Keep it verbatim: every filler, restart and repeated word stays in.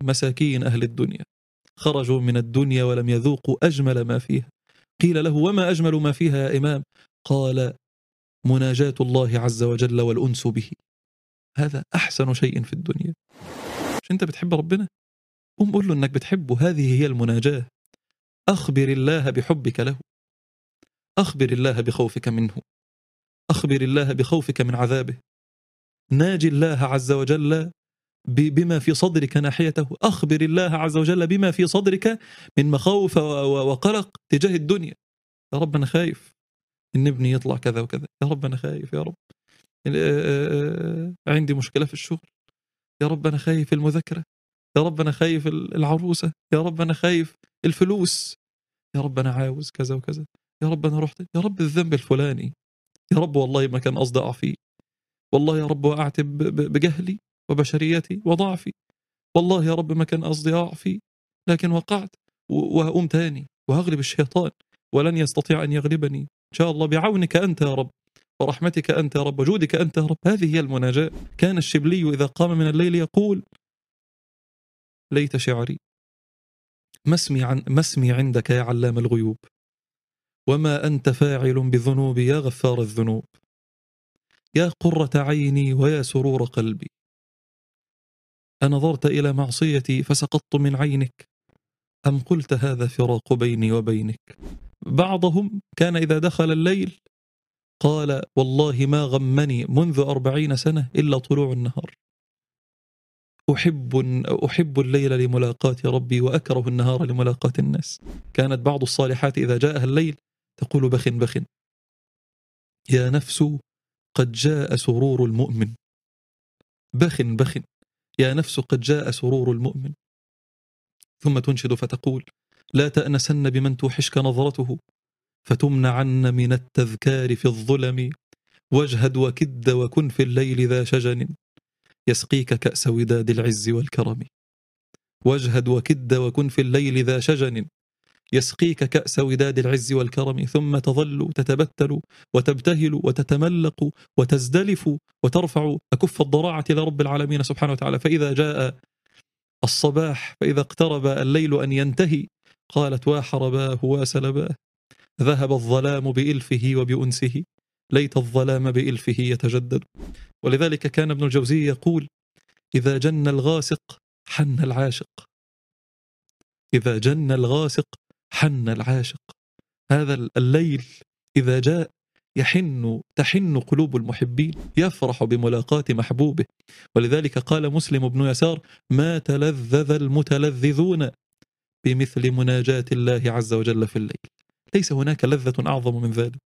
مساكين أهل الدنيا خرجوا من الدنيا ولم يذوقوا أجمل ما فيها. قيل له: وما أجمل ما فيها يا إمام؟ قال: مناجاة الله عز وجل والأنس به. هذا أحسن شيء في الدنيا. مش أنت بتحب ربنا؟ قم قل له أنك بتحبه. هذه هي المناجاة. أخبر الله بحبك له، أخبر الله بخوفك منه، أخبر الله بخوفك من عذابه. ناجي الله عز وجل بما في صدرك ناحيته. أخبر الله عز وجل بما في صدرك من مخاوف وقلق تجاه الدنيا. يا رب أنا خايف إن ابني يطلع كذا وكذا، يا رب أنا خايف، يا رب عندي مشكلة في الشغل، يا رب أنا خايف المذاكرة، يا رب أنا خايف العروسة، يا رب أنا خايف الفلوس، يا رب أنا عاوز كذا وكذا، يا رب أنا رحت، يا رب الذنب الفلاني، يا رب والله ما كان قصدي أقع فيه، والله يا رب وقعت بجهلي وبشريتي وضعفي، والله يا رب ما كان قصدي أقع فيه لكن وقعت، وهقوم تاني وهغلب الشيطان ولن يستطيع أن يغلبني إن شاء الله بعونك أنت يا رب ورحمتك أنت يا رب وجودك أنت يا رب. هذه هي المناجاة. كان الشبلي إذا قام من الليل يقول: ليت شعري ما اسمي, عن ما اسمي عندك يا علام الغيوب، وما أنت فاعل بذنوبي يا غفار الذنوب، يا قرة عيني ويا سرور قلبي، أنظرت إلى معصيتي فسقطت من عينك، أم قلت هذا فراق بيني وبينك. بعضهم كان إذا دخل الليل قال: والله ما غمني منذ أربعين سنة إلا طلوع النهار، أحب, أحب الليل لملاقاة ربي وأكره النهار لملاقاة الناس. كانت بعض الصالحات إذا جاءها الليل تقول: بخ بخ يا نفس قد جاء سرور المؤمن، بخ بخ يا نفس قد جاء سرور المؤمن. ثم تنشد فتقول: لا تأنسن بمن توحشك نظرته، فتمنعن من التذكار في الظلم، واجهد وكد وكن في الليل ذا شجن، يسقيك كأس وداد العز والكرم. واجهد وكد وكن في الليل ذا شجن، يسقيك كأس وداد العز والكرم. ثم تظل تتبتل وتبتهل وتتملق وتزدلف وترفع أكف الضراعة إلى رب العالمين سبحانه وتعالى. فإذا جاء الصباح، فإذا اقترب الليل أن ينتهي، قالت: واحرباه واسلباه، ذهب الظلام بإلفه وبأنسه، ليت الظلام بإلفه يتجدد. ولذلك كان ابن الجوزي يقول: إذا جن الغاسق حن العاشق، إذا جن الغاسق حن العاشق. هذا الليل إذا جاء يحن تحن قلوب المحبين، يفرح بملاقاة محبوبه. ولذلك قال مسلم بن يسار: ما تلذذ المتلذذون بمثل مناجاة الله عز وجل في الليل. ليس هناك لذة أعظم من ذلك.